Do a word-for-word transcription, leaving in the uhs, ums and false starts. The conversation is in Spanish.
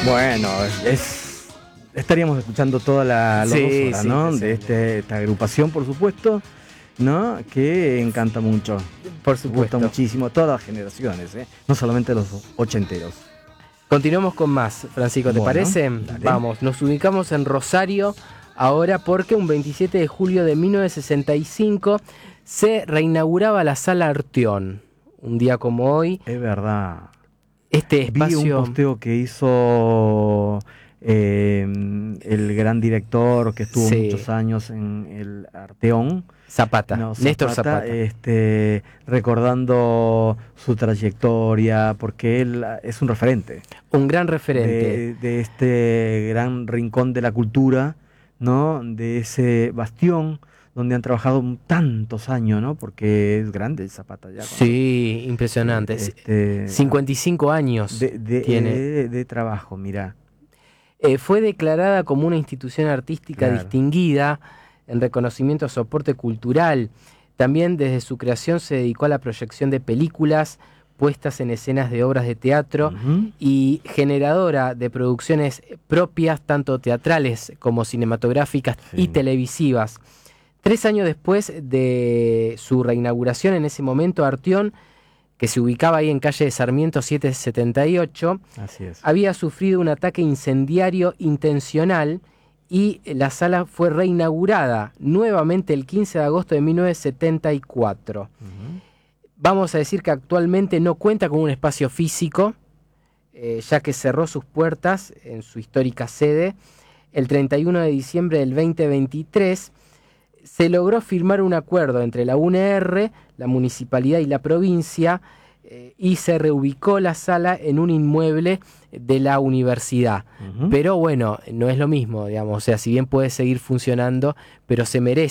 Bueno, es estaríamos escuchando toda la los Sí, dos horas, sí, ¿no? sí. De este, esta agrupación, por supuesto, ¿no? Que encanta mucho. Por Me gusta supuesto. muchísimo, todas las generaciones, ¿eh? No solamente los ochenteros. Continuamos con más, Francisco, ¿te Bueno, parece? dale. Vamos, nos ubicamos en Rosario ahora porque un veintisiete de julio de mil novecientos sesenta y cinco se reinauguraba la Sala Arteón. Un día como hoy, Es verdad. este Vi un espacio... posteo que hizo eh, el gran director que estuvo Sí. muchos años en el Arteón. Zapata, No, Néstor Zapata, Zapata. este, recordando su trayectoria, porque él es un referente Un gran referente. de, de este gran rincón de la cultura, ¿no? De ese bastión donde han trabajado tantos años, ¿no? Porque es grande el Zapata ya. Cuando, Sí, impresionante. este, cincuenta y cinco años de, de, tiene. de, de trabajo, mirá. Eh, fue declarada como una institución artística Claro. distinguida en reconocimiento a soporte cultural. También desde su creación se dedicó a la proyección de películas, puestas en escenas de obras de teatro Uh-huh. y generadora de producciones propias, tanto teatrales como cinematográficas Sí. y televisivas. Tres años después de su reinauguración, en ese momento, Arteón, que se ubicaba ahí en calle de Sarmiento setecientos setenta y ocho, Así es. había sufrido un ataque incendiario intencional y la sala fue reinaugurada nuevamente el quince de agosto de mil novecientos setenta y cuatro. Uh-huh. Vamos a decir que actualmente no cuenta con un espacio físico, eh, ya que cerró sus puertas en su histórica sede el treinta y uno de diciembre del veinte veintitrés. Se logró firmar un acuerdo entre la U N R, la municipalidad y la provincia, eh, y se reubicó la sala en un inmueble de la universidad. Uh-huh. Pero bueno, no es lo mismo, digamos, o sea, si bien puede seguir funcionando, pero se merece